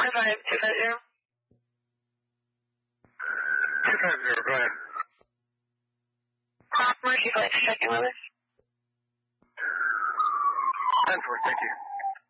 250. 250, go ahead. Mercy Flight checking with us. 10-4, thank you.